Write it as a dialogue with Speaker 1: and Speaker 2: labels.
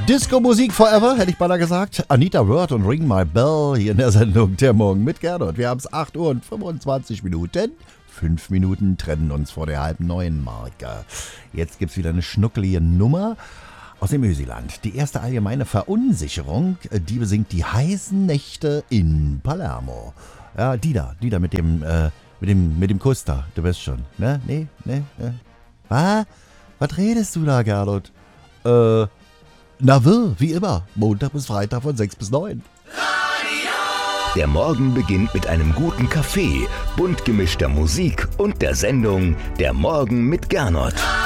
Speaker 1: Disco-Musik forever, hätte ich beinahe gesagt. Anita Wörth und Ring My Bell hier in der Sendung Der Morgen mit Gernot. Wir haben es 8 Uhr und 25 Minuten. 5 Minuten trennen uns vor der 8:30 Marke. Jetzt gibt es wieder eine schnuckelige Nummer aus dem Ösiland. Die erste allgemeine Verunsicherung, die besingt die heißen Nächte in Palermo. Ja, die da mit dem Kuss da, du weißt schon. Ne? Nee. Was redest du da, Gernot? Wie immer. Montag bis Freitag von 6 bis 9.
Speaker 2: Der Morgen beginnt mit einem guten Kaffee, bunt gemischter Musik und der Sendung Der Morgen mit Gernot.